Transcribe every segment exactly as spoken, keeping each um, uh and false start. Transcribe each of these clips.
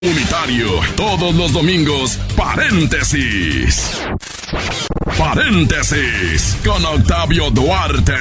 Unitario, todos los domingos, paréntesis. Paréntesis, con Octavio Duarte.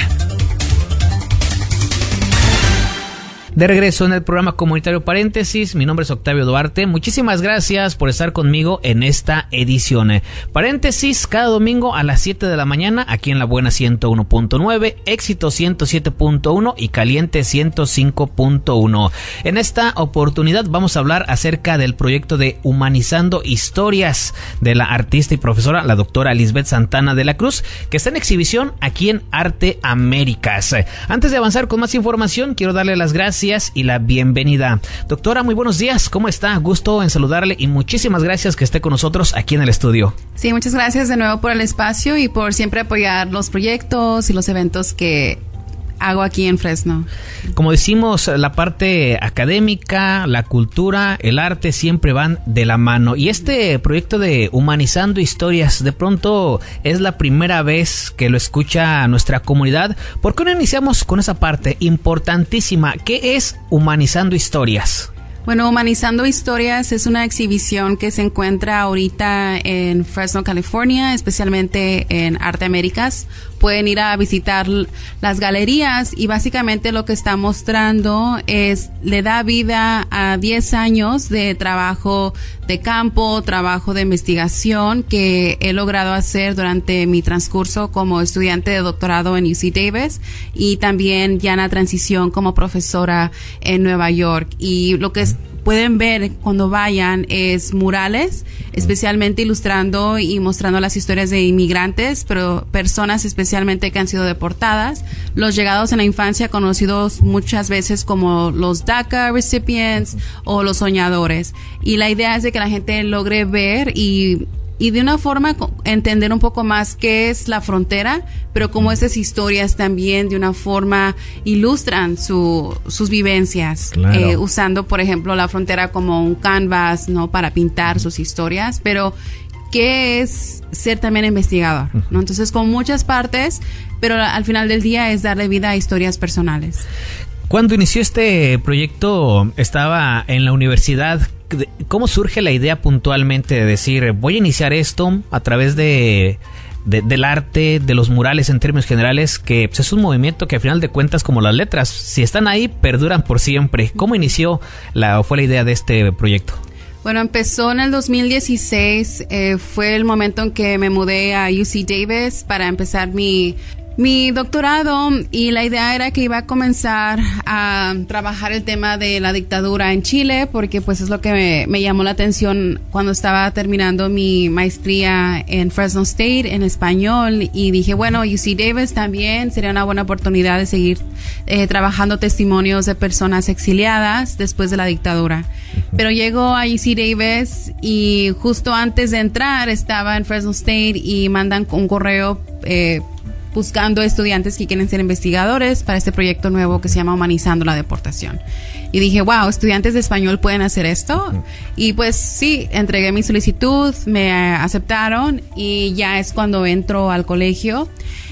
De regreso en el programa comunitario Paréntesis, mi nombre es Octavio Duarte. Muchísimas gracias por estar conmigo en esta edición. Paréntesis, cada domingo a las siete de la mañana, aquí en La Buena ciento uno punto nueve, Éxito ciento siete punto uno y Caliente ciento cinco punto uno. En esta oportunidad vamos a hablar acerca del proyecto de Humanizando Historias de la artista y profesora, la doctora Lisbeth Santana de la Cruz, que está en exhibición aquí en Arte Américas. Antes de avanzar con más información, quiero darle las gracias y la bienvenida. Doctora, muy buenos días, ¿cómo está? Gusto en saludarle y muchísimas gracias que esté con nosotros aquí en el estudio. Sí, muchas gracias de nuevo por el espacio y por siempre apoyar los proyectos y los eventos que hago aquí en Fresno. Como decimos, la parte académica, la cultura, el arte siempre van de la mano. Y este proyecto de Humanizando Historias, de pronto es la primera vez que lo escucha nuestra comunidad. ¿Por qué no iniciamos con esa parte importantísima? ¿Qué es Humanizando Historias? Bueno, Humanizando Historias es una exhibición que se encuentra ahorita en Fresno, California, especialmente en Arte Américas. Pueden ir a visitar las galerías y básicamente lo que está mostrando es, le da vida a diez años de trabajo de campo, trabajo de investigación que he logrado hacer durante mi transcurso como estudiante de doctorado en U C Davis y también ya en la transición como profesora en Nueva York. Y lo que es pueden ver cuando vayan es murales, especialmente ilustrando y mostrando las historias de inmigrantes, pero personas especialmente que han sido deportadas, los llegados en la infancia conocidos muchas veces como los DACA recipients o los soñadores. Y la idea es de que la gente logre ver y y de una forma entender un poco más qué es la frontera, pero cómo esas historias también de una forma ilustran su, sus vivencias, claro. eh, usando por ejemplo la frontera como un canvas, ¿no? Para pintar sus historias, pero qué es ser también investigador, ¿no? Entonces con muchas partes, pero al final del día es darle vida a historias personales. Cuando inició este proyecto, estaba en la universidad. ¿Cómo surge la idea puntualmente de decir, voy a iniciar esto a través de, de del arte, de los murales en términos generales, que pues, es un movimiento que al final de cuentas, como las letras, si están ahí, perduran por siempre? ¿Cómo inició la o fue la idea de este proyecto? Bueno, empezó en el dos mil dieciséis, eh, fue el momento en que me mudé a U C Davis para empezar mi... mi doctorado, y la idea era que iba a comenzar a trabajar el tema de la dictadura en Chile, porque pues es lo que me, me llamó la atención cuando estaba terminando mi maestría en Fresno State en español, y dije, bueno, U C Davis también sería una buena oportunidad de seguir eh, trabajando testimonios de personas exiliadas después de la dictadura. Pero llego a U C Davis y justo antes de entrar estaba en Fresno State y mandan un correo eh, buscando estudiantes que quieren ser investigadores para este proyecto nuevo que se llama Humanizando la Deportación. Y dije, wow, estudiantes de español pueden hacer esto. Uh-huh. Y pues sí, entregué mi solicitud, me aceptaron y ya es cuando entro al colegio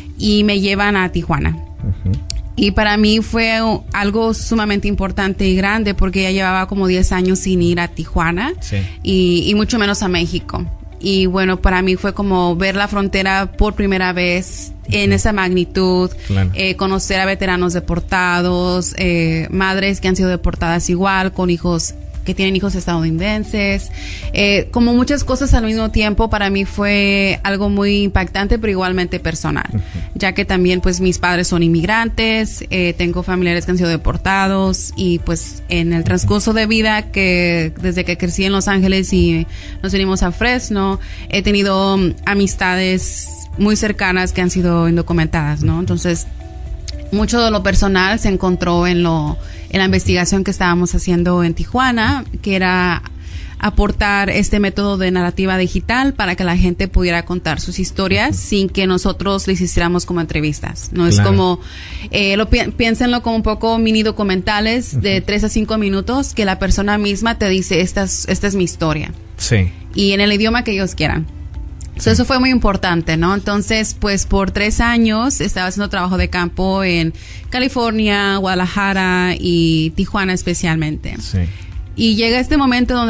y me llevan a Tijuana. Uh-huh. Y para mí fue algo sumamente importante y grande porque ya llevaba como diez años sin ir a Tijuana, sí. y, y mucho menos a México. Y bueno, para mí fue como ver la frontera por primera vez en esa magnitud, claro. eh, conocer a veteranos deportados, eh, madres que han sido deportadas igual, con hijos que tienen hijos estadounidenses, eh, como muchas cosas al mismo tiempo. Para mí fue algo muy impactante, pero igualmente personal, uh-huh. ya que también pues mis padres son inmigrantes, eh, tengo familiares que han sido deportados, y pues en el transcurso de vida que desde que crecí en Los Ángeles y nos venimos a Fresno, he tenido um, amistades muy cercanas que han sido indocumentadas, ¿no? Entonces mucho de lo personal se encontró en lo en la investigación que estábamos haciendo en Tijuana, que era aportar este método de narrativa digital para que la gente pudiera contar sus historias sin que nosotros les hiciéramos como entrevistas. No es claro. como, eh, lo pi- piénsenlo como un poco mini documentales uh-huh. de tres a cinco minutos que la persona misma te dice, esta es, esta es mi historia. Sí. Y en el idioma que ellos quieran. So, eso fue muy importante, ¿no? Entonces, pues por tres años estaba haciendo trabajo de campo en California, Guadalajara y Tijuana especialmente. Sí. Y llega este momento donde